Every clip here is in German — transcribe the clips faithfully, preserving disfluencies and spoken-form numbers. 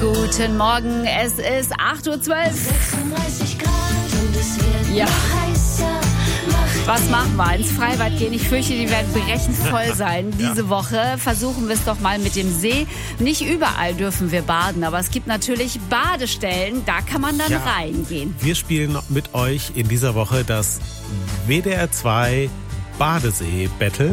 Guten Morgen, es ist acht Uhr zwölf. sechsunddreißig Grad und es wird Ja. noch heißer. Was machen wir? Ins Freibad gehen. Ich fürchte, die werden brechend voll sein diese ja. Woche. Versuchen wir es doch mal mit dem See. Nicht überall dürfen wir baden, aber es gibt natürlich Badestellen. Da kann man dann ja. reingehen. Wir spielen mit euch in dieser Woche das W D R zwei Badesee-Battle.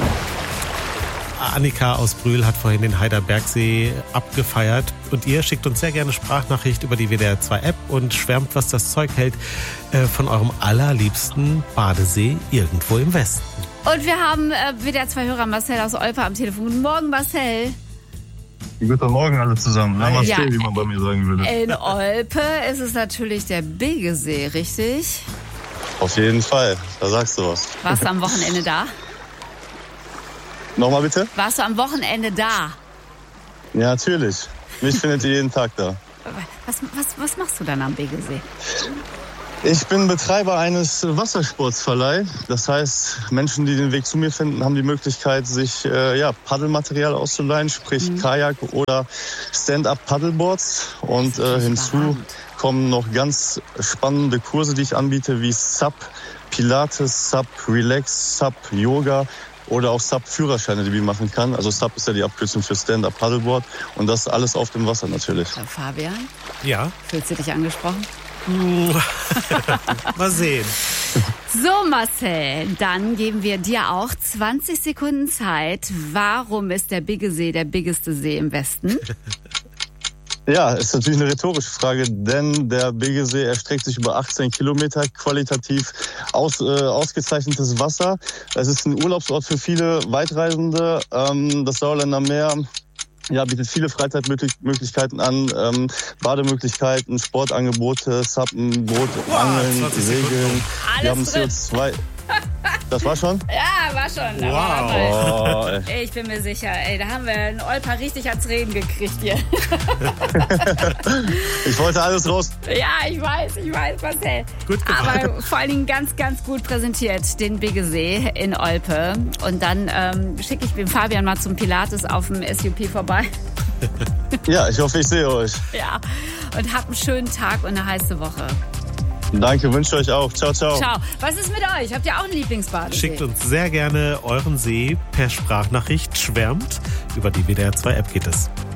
Annika aus Brühl hat vorhin den Heiderbergsee abgefeiert und ihr schickt uns sehr gerne Sprachnachricht über die W D R zwei App und schwärmt, was das Zeug hält, äh, von eurem allerliebsten Badesee irgendwo im Westen. Und wir haben äh, W D R zwei Hörer Marcel aus Olpe am Telefon. Guten Morgen, Marcel. Guten Morgen alle zusammen. Namaste, ja, wie man bei mir sagen würde. In Olpe ist es natürlich der Bigesee, richtig? Auf jeden Fall, da sagst du was. Warst du am Wochenende da? Nochmal bitte? Warst du am Wochenende da? Ja, natürlich. Mich findet ihr jeden Tag da. Was, was, was machst du dann am Bigesee? Ich bin Betreiber eines Wassersportsverleih. Das heißt, Menschen, die den Weg zu mir finden, haben die Möglichkeit, sich äh, ja, Paddelmaterial auszuleihen, sprich mhm. Kajak oder Stand-up-Paddleboards. Und äh, hinzu spannend. kommen noch ganz spannende Kurse, die ich anbiete, wie Sub Pilates, Sub Relax, Sub Yoga. Oder auch Sub-Führerscheine, die man machen kann. Also Sub ist ja die Abkürzung für Stand-Up-Paddleboard. Und das alles auf dem Wasser natürlich. Fabian? Ja? Fühlst du dich angesprochen? Mal sehen. So, Marcel, dann geben wir dir auch zwanzig Sekunden Zeit. Warum ist der Bigesee der biggeste See im Westen? Ja, ist natürlich eine rhetorische Frage, denn der Bigesee erstreckt sich über achtzehn Kilometer, qualitativ aus, äh, ausgezeichnetes Wasser. Es ist ein Urlaubsort für viele Weitreisende. Ähm, das Sauerländer Meer ja, bietet viele Freizeitmöglichkeiten an, ähm, Bademöglichkeiten, Sportangebote, Suppen, Boot, wow, Angeln, Segeln. Wir haben C O zwei. Das war schon? Ja, war schon. Wow. Oh, ich bin mir sicher, ey, da haben wir einen Olper richtig ans Reden gekriegt hier. Ich wollte alles raus. Ja, ich weiß, ich weiß, Marcel. Gut gemacht. Aber vor allen Dingen ganz, ganz gut präsentiert, den Bigesee in Olpe. Und dann ähm, schicke ich den Fabian mal zum Pilates auf dem S U P vorbei. Ja, ich hoffe, ich sehe euch. Ja, und habt einen schönen Tag und eine heiße Woche. Danke, wünsche euch auch. Ciao, ciao. Ciao. Was ist mit euch? Habt ihr auch einen Lieblingsbadesee? Schickt uns sehr gerne euren See per Sprachnachricht. Schwärmt. Über die W D R zwei App geht es.